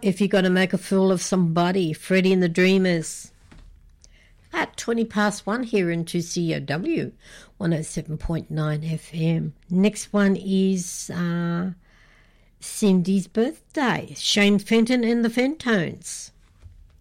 If You're Gonna Make a Fool of Somebody, Freddie and the Dreamers. At 1:20 here in 2COW, 107.9 FM. Next one is Cindy's birthday, Shane Fenton and the Fentones.